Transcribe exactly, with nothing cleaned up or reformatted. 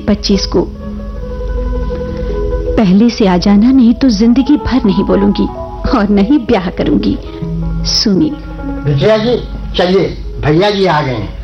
पच्चीस को। पहले से आ जाना, नहीं तो जिंदगी भर नहीं बोलूंगी और नहीं ब्याह करूंगी। सुनी। विजया जी चलिए, भैया जी आ गए हैं।